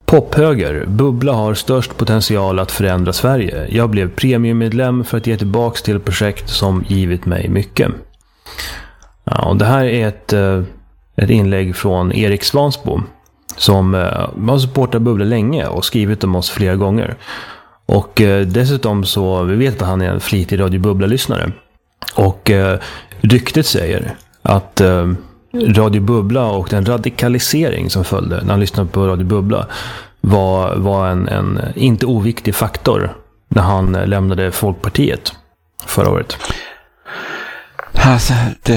Pophöger. Bubbla har störst potential att förändra Sverige. Jag blev premiummedlem för att ge tillbaks till projekt som givit mig mycket. Ja, och det här är ett inlägg från Erik Svansbo som har supportat Bubbla länge och skrivit om oss flera gånger. Och dessutom så, vi vet att han är en flitig Radio Bubbla-lyssnare. Och ryktet säger att Radio Bubbla och den radikalisering som följde när han lyssnade på Radio Bubbla var en inte oviktig faktor när han lämnade Folkpartiet förra året. Alltså, det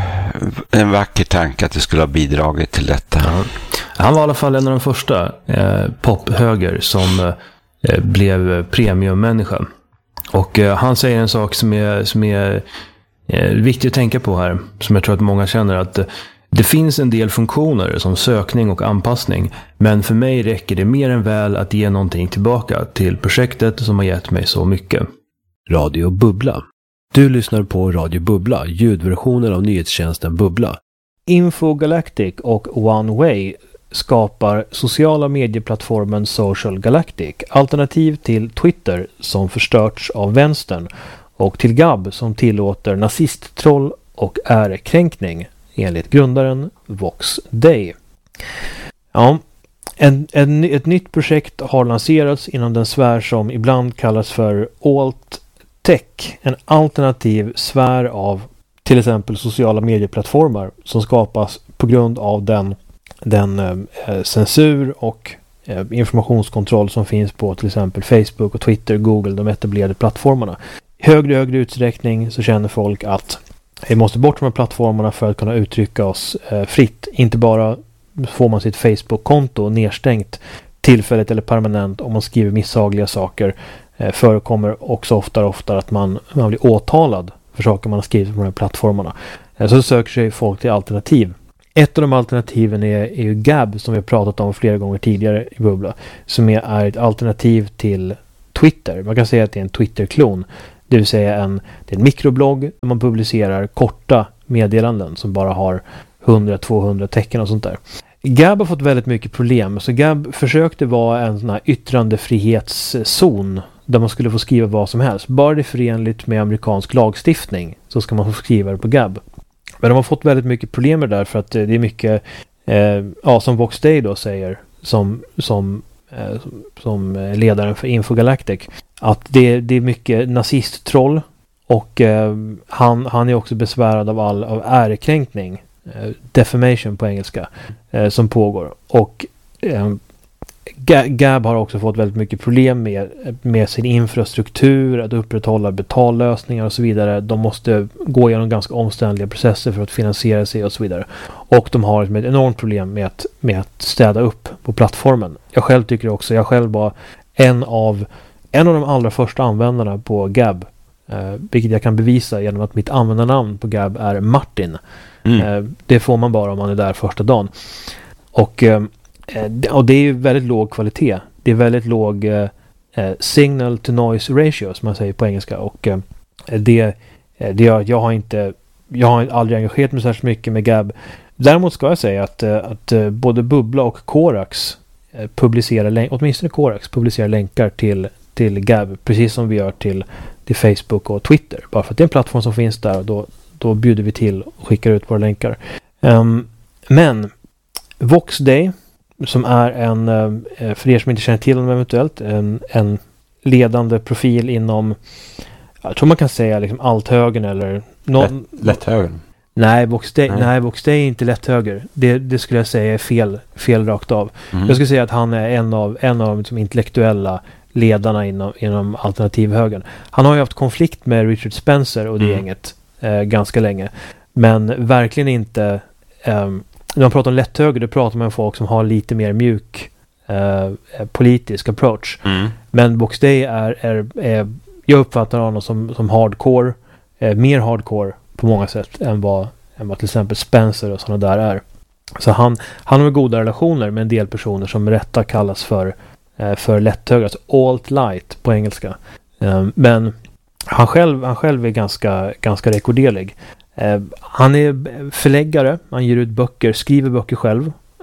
är en vacker tanke att det skulle ha bidragit till detta. Ja. Han var i alla fall en av de första pophöger som blev premiummänniska. Och han säger en sak som är viktigt att tänka på här, som jag tror att många känner, att det finns en del funktioner som sökning och anpassning, men för mig räcker det mer än väl att ge någonting tillbaka till projektet som har gett mig så mycket. Radio Bubbla. Du lyssnar på Radio Bubbla, ljudversionen av nyhetstjänsten Bubbla. Infogalactic och OneWay skapar sociala medieplattformen Social Galactic, alternativ till Twitter som förstörts av vänstern och till Gab som tillåter nazisttroll och ärekränkning enligt grundaren Vox Day. Ja, ett nytt projekt har lanserats inom den sfär som ibland kallas för alt-tech, en alternativ sfär av till exempel sociala medieplattformar som skapas på grund av den censur och informationskontroll som finns på till exempel Facebook och Twitter, Google, de etablerade plattformarna. I högre utsträckning så känner folk att vi måste bort från plattformarna för att kunna uttrycka oss fritt. Inte bara får man sitt Facebook-konto nedstängt tillfälligt eller permanent om man skriver misshagliga saker. Förekommer också oftare att man blir åtalad för saker man har skrivit på de här plattformarna. Så söker sig folk till alternativ. Ett av de alternativen är ju Gab som vi har pratat om flera gånger tidigare i Bubbla. Som är ett alternativ till Twitter. Man kan säga att det är en Twitter-klon. Det vill säga det är en mikroblogg där man publicerar korta meddelanden som bara har 100-200 tecken och sånt där. Gab har fått väldigt mycket problem. Så Gab försökte vara en sån här yttrandefrihetszon där man skulle få skriva vad som helst. Bara det är förenligt med amerikansk lagstiftning så ska man få skriva det på Gab. Men de har fått väldigt mycket problem med det där för att det är mycket, som Vox Day då säger, som ledaren för Infogalactic, att det är mycket nazisttroll och han är också besvärad av ärekränkning, defamation på engelska, som pågår. Och Gab har också fått väldigt mycket problem med sin infrastruktur, att upprätthålla betallösningar och så vidare. De måste gå igenom ganska omständliga processer för att finansiera sig och så vidare. Och de har ett enormt problem med att städa upp på plattformen. Jag själv var en av de allra första användarna på Gab. Vilket jag kan bevisa genom att mitt användarnamn på Gab är Martin. Det får man bara om man är där första dagen. Och det är ju väldigt låg kvalitet. Det är väldigt låg signal to noise ratio som man säger på engelska. Och jag har aldrig engagerat mig särskilt mycket med Gab. Däremot ska jag säga att både Bubbla och Korax åtminstone Korax publicerar länkar till Gab, precis som vi gör till Facebook och Twitter. Bara för att det är en plattform som finns där, då bjuder vi till och skickar ut våra länkar. Men Vox Day, som är för er som inte känner till honom eventuellt, en ledande profil inom, jag tror man kan säga liksom althögern eller lätthögern. Nej, Vox Day är inte lätthöger. Det skulle jag säga är fel rakt av. Jag skulle säga att han är en av de liksom intellektuella ledarna inom alternativhögern. Han har ju haft konflikt med Richard Spencer och det gänget ganska länge. Men verkligen inte när man pratar om lätthöger, då pratar man om folk som har lite mer mjuk politisk approach. Men Vox Day är jag uppfattar honom som hardcore, mer hardcore på många sätt än vad till exempel Spencer och sådana där är. Så han har goda relationer med en del personer som med rätta kallas för lätthöger, alltså alt-light på engelska. Men han själv är ganska rekorderlig. Han är förläggare, han ger ut böcker, skriver böcker själv.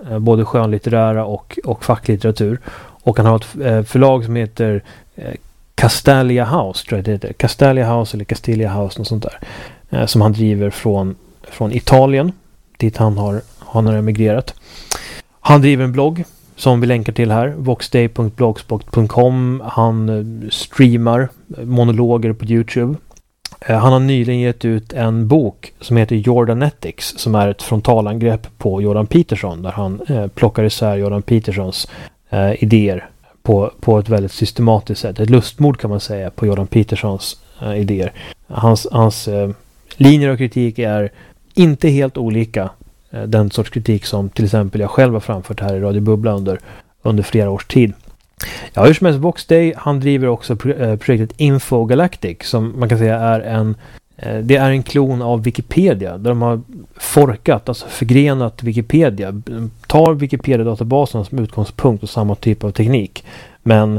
både skönlitterära och facklitteratur. Och han har ett förlag som heter Castalia House, tror jag det heter. Castalia House eller Castilia House, något sånt där. Som han driver från Italien, dit han har emigrerat. Han driver en blogg som vi länkar till här, voxday.blogspot.com. Han streamar monologer på YouTube. Han har nyligen gett ut en bok som heter Jordanetics, som är ett frontalangrepp på Jordan Peterson, där han plockar isär Jordan Petersons idéer på ett väldigt systematiskt sätt. Ett lustmord kan man säga på Jordan Petersons idéer. Hans linjer och kritik är inte helt olika den sorts kritik som till exempel jag själv har framfört här i Radio Bubbla under flera års tid. Ja, hur som helst, Voxday, han driver också projektet Infogalactic, som man kan säga är en klon av Wikipedia, där de har forkat, alltså förgrenat Wikipedia, tar Wikipedia-databasen som utgångspunkt och samma typ av teknik, men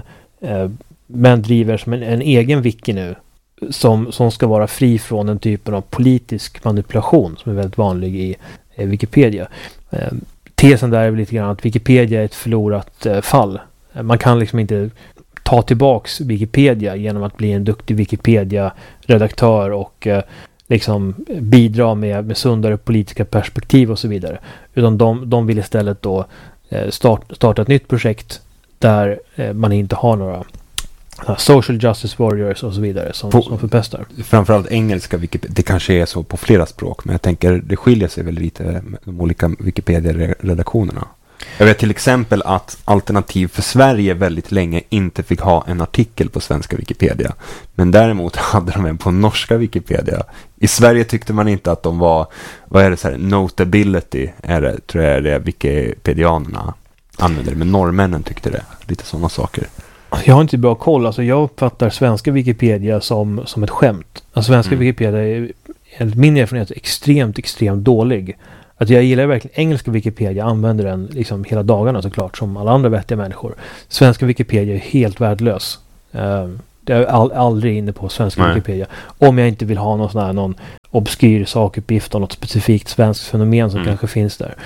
driver som en egen wiki nu som ska vara fri från den typen av politisk manipulation som är väldigt vanlig i Wikipedia. Tesen där är väl lite grann att Wikipedia är ett förlorat fall. Man kan liksom inte ta tillbaks Wikipedia genom att bli en duktig Wikipedia-redaktör och liksom bidra med sundare politiska perspektiv och så vidare. Utan de vill istället då starta ett nytt projekt där man inte har några social justice warriors och så vidare som förpestar. Framförallt engelska Wikipedia, det kanske är så på flera språk, men jag tänker det skiljer sig väl lite med de olika Wikipedia-redaktionerna. Jag vet till exempel att Alternativ för Sverige väldigt länge inte fick ha en artikel på svenska Wikipedia. Men däremot hade de en på norska Wikipedia. I Sverige tyckte man inte att de var, vad är det så här, notability är det, tror jag det Wikipedianerna använder. Men norrmännen tyckte det, lite sådana saker. Jag har inte bra koll, alltså jag uppfattar svenska Wikipedia som ett skämt. Alltså svenska Wikipedia är enligt min erfarenhet extremt dålig. Att jag gillar verkligen engelska Wikipedia, använder den liksom hela dagarna såklart, som alla andra vettiga människor. Svenska Wikipedia är helt värdelös. Jag är aldrig inne på svenska Wikipedia. Om jag inte vill ha någon obskyr sakuppgift om något specifikt svenskt fenomen som kanske finns där.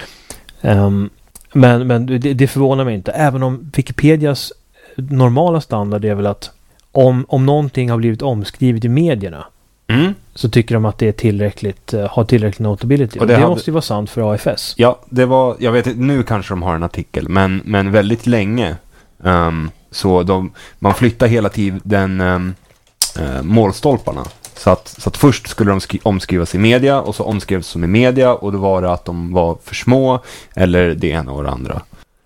Men det förvånar mig inte. Även om Wikipedias normala standard är väl att om någonting har blivit omskrivet i medierna så tycker de att det är har tillräckligt notability. Och det måste ju vara sant för AFS. Ja, det var, jag vet inte, nu kanske de har en artikel, men väldigt länge så man flyttar hela tiden målstolparna. Så att först skulle de omskrivas i media, och så omskrevs de i media, och då var det att de var för små eller det ena och det andra.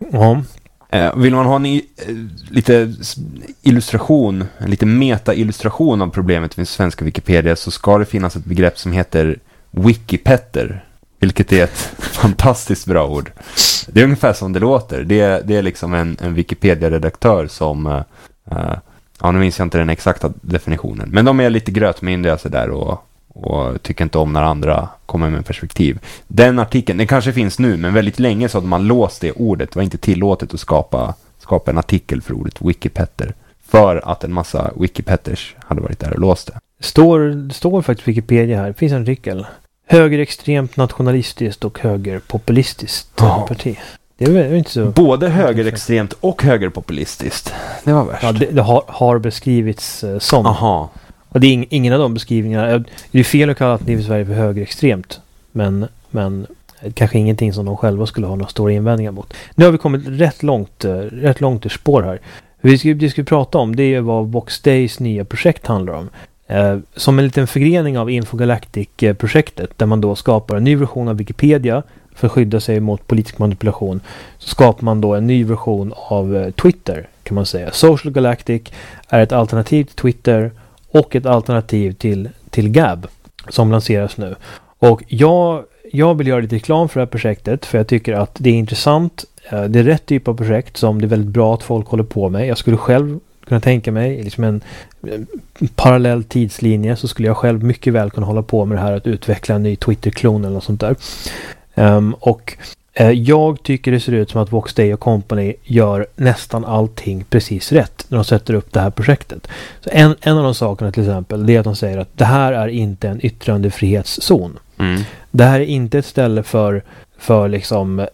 Vill man ha en lite illustration, en lite meta-illustration av problemet med svenska Wikipedia, så ska det finnas ett begrepp som heter Wikipetter, vilket är ett fantastiskt bra ord. Det är ungefär som det låter. Det är liksom en Wikipedia-redaktör som nu minns jag inte den exakta definitionen, men de är lite grötmyndiga så där och tycker inte om när andra kommer med perspektiv. Den artikeln, den kanske finns nu, men väldigt länge så hade man låst det ordet. Det var inte tillåtet att skapa en artikel för ordet Wikipetter, för att en massa Wikipetters hade varit där och låst det. Det står faktiskt Wikipedia här. Det finns en artikel. Högerextremt nationalistiskt och högerpopulistiskt parti. Det är inte så... Både högerextremt och högerpopulistiskt. Det var värst. Ja, det har beskrivits som. Aha. Och det är ingen av de beskrivningarna. Det är fel att kalla Alternativ för Sverige för högerextremt. Men kanske ingenting som de själva skulle ha några stora invändningar mot. Nu har vi kommit rätt långt i spår här. Det ska vi prata om, det är vad Voxdays nya projekt handlar om. Som en liten förgrening av Infogalactic-projektet, där man då skapar en ny version av Wikipedia för att skydda sig mot politisk manipulation, så skapar man då en ny version av Twitter, kan man säga. Social Galactic är ett alternativ till Twitter och ett alternativ till Gab som lanseras nu. Och jag vill göra lite reklam för det här projektet, för jag tycker att det är intressant. Det är rätt typ av projekt som det är väldigt bra att folk håller på med. Jag skulle själv kunna tänka mig liksom en parallell tidslinje, så skulle jag själv mycket väl kunna hålla på med det här att utveckla en ny Twitter-klon eller något sånt där. Jag tycker det ser ut som att Voxday och Company gör nästan allting precis rätt när de sätter upp det här projektet. Så en av de sakerna till exempel, det är att de säger att det här är inte en yttrandefrihetszon. Det här är inte ett ställe för för liksom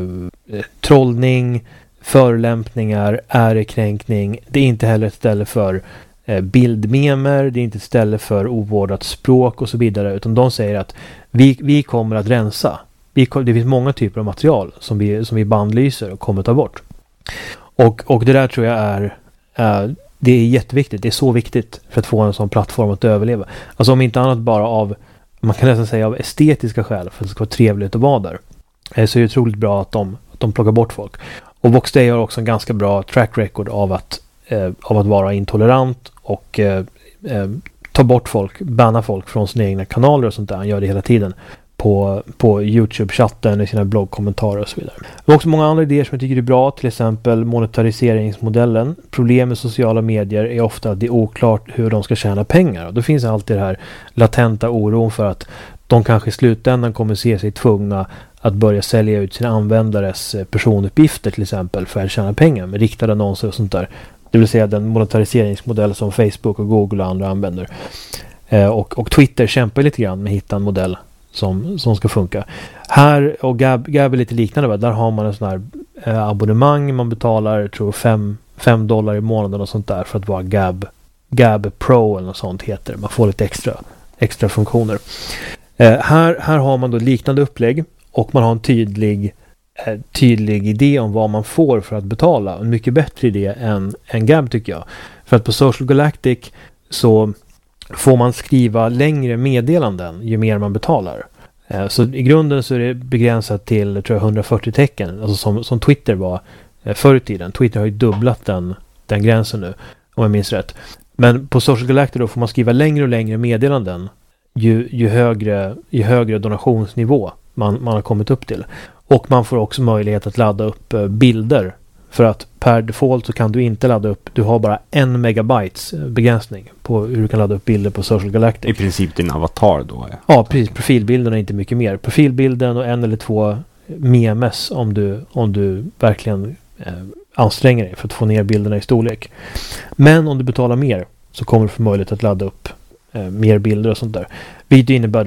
trollning, förolämpningar, ärekränkning. Det är inte heller ett ställe för bildmemer, det är inte ett ställe för ovårdat språk och så vidare, utan de säger att vi kommer att rensa. Det finns många typer av material som vi bandlyser och kommer ta bort. Och det där tror jag det är jätteviktigt. Det är så viktigt för att få en sån plattform att överleva. Alltså om inte annat bara man kan nästan säga av estetiska skäl, för att det ska vara trevligt att vara där. Så är det otroligt bra att de plockar bort folk. Och Voxday har också en ganska bra track record av att vara intolerant och ta bort folk, banna folk från sina egna kanaler och sånt där. Han gör det hela tiden på YouTube-chatten, i sina bloggkommentarer och så vidare. Det är också många andra idéer som jag tycker är bra, till exempel monetariseringsmodellen. Problem med sociala medier är ofta att det är oklart hur de ska tjäna pengar. Och då finns alltid det här latenta oron för att de kanske i slutändan kommer se sig tvungna att börja sälja ut sina användares personuppgifter till exempel för att tjäna pengar med riktade annonser och sånt där. Det vill säga den monetariseringsmodell som Facebook och Google och andra använder. Och Twitter kämpar lite grann med att hitta en modell som ska funka. Här, och Gab är lite liknande, där har man en sån här abonnemang, man betalar, jag tror $5 i månaden och sånt där för att vara Gab Pro eller något sånt heter det. Man får lite extra funktioner. Här har man då liknande upplägg och man har en tydlig idé om vad man får för att betala. En mycket bättre idé än Gab tycker jag. För att på Social Galactic så får man skriva längre meddelanden ju mer man betalar. Så i grunden så är det begränsat till, tror jag, 140 tecken. Alltså som Twitter var förr i tiden. Twitter har ju dubblat den gränsen nu, om jag minns rätt. Men på Social Galactic då får man skriva längre och längre meddelanden ju högre donationsnivå man har kommit upp till. Och man får också möjlighet att ladda upp bilder. För att per default så kan du inte ladda upp, du har bara 1 megabytes begränsning på hur du kan ladda upp bilder på Social Galactic. I princip din avatar då? Ja, precis. Profilbilden är inte mycket mer. Profilbilden och 1 eller 2 memes om du verkligen anstränger dig för att få ner bilderna i storlek. Men om du betalar mer så kommer du få möjlighet att ladda upp mer bilder och sånt där. Vilket innebär